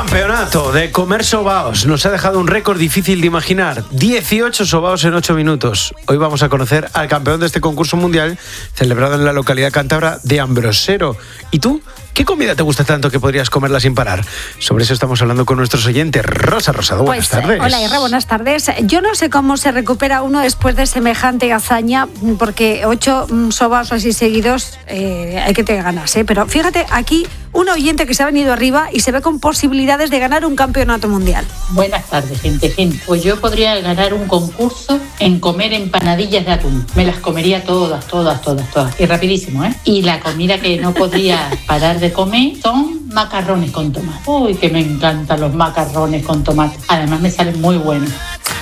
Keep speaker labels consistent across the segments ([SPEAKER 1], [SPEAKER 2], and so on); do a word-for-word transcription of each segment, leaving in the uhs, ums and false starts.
[SPEAKER 1] Campeonato de comer sobaos. Nos ha dejado un récord difícil de imaginar. dieciocho sobaos en ocho minutos. Hoy vamos a conocer al campeón de este concurso mundial celebrado en la localidad cántabra de Ambrosero. ¿Y tú? ¿Qué comida te gusta tanto que podrías comerla sin parar? Sobre eso estamos hablando con nuestros oyentes. Rosa Rosado, buenas
[SPEAKER 2] pues,
[SPEAKER 1] tardes.
[SPEAKER 2] Hola, Irra, buenas tardes. Yo no sé cómo se recupera uno después de semejante hazaña, porque ocho sobaos así seguidos eh, hay que tener ganas, ¿eh? Pero fíjate, aquí un oyente que se ha venido arriba y se ve con posibilidades de ganar un campeonato mundial.
[SPEAKER 3] Buenas tardes, gente, gente. Pues yo podría ganar un concurso en comer empanadillas de atún. Me las comería todas, todas, todas, todas. Y rapidísimo, ¿eh? Y la comida que no podría parar de comer son macarrones con tomate. Uy, que me encantan los macarrones con tomate. Además me salen muy buenos.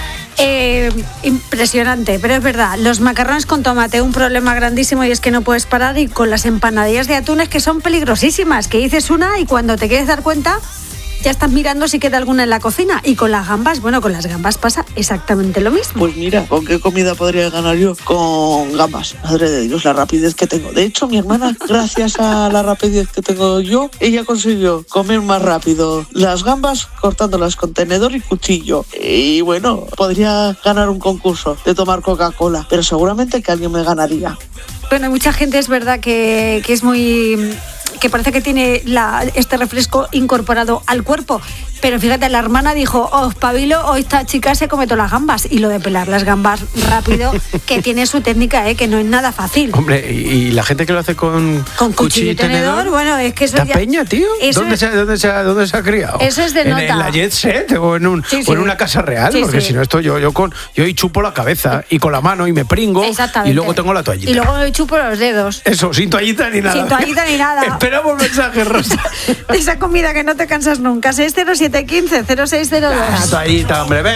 [SPEAKER 2] Eh, impresionante, pero es verdad, los macarrones con tomate, un problema grandísimo y es que no puedes parar, y con las empanadillas de atunes que son peligrosísimas, que dices una y cuando te quieres dar cuenta ya estás mirando si queda alguna en la cocina. Y con las gambas, bueno, con las gambas pasa exactamente lo mismo.
[SPEAKER 4] Pues mira, ¿con qué comida podría ganar yo? Con gambas. Madre de Dios, la rapidez que tengo. De hecho, mi hermana, gracias a la rapidez que tengo yo, ella consiguió comer más rápido las gambas cortándolas con tenedor y cuchillo. Y bueno, podría ganar un concurso de tomar Coca-Cola, pero seguramente que alguien me ganaría.
[SPEAKER 2] Bueno, mucha gente es verdad que, que es muy... que parece que tiene la, este refresco incorporado al cuerpo. Pero fíjate, la hermana dijo, oh, pabilo, hoy esta chica se come todas las gambas. Y lo de pelar las gambas rápido, que tiene su técnica, ¿eh? Que no es nada fácil.
[SPEAKER 1] Hombre, ¿y, y la gente que lo hace con,
[SPEAKER 2] con cuchillo y tenedor? tenedor? Bueno, es que eso
[SPEAKER 1] ¿Esta
[SPEAKER 2] ya...
[SPEAKER 1] peña, tío? ¿Dónde,
[SPEAKER 2] es...
[SPEAKER 1] se, dónde, se, ¿Dónde se ha criado?
[SPEAKER 2] Eso es de nota.
[SPEAKER 1] ¿En, en la Jet Set o en, un,
[SPEAKER 2] sí, sí.
[SPEAKER 1] o en una casa real?
[SPEAKER 2] Sí,
[SPEAKER 1] porque
[SPEAKER 2] sí.
[SPEAKER 1] si no, esto yo, yo, con, yo ahí chupo la cabeza y con la mano y me pringo y luego tengo la toallita.
[SPEAKER 2] Y luego me chupo los dedos.
[SPEAKER 1] Eso, sin toallita ni nada.
[SPEAKER 2] Sin toallita ni nada.
[SPEAKER 1] Esperamos mensajes, Rosa.
[SPEAKER 2] Esa comida que no te cansas nunca. seis cero siete uno cinco cero seis cero dos.
[SPEAKER 1] Ah, toallita, hombre, ven.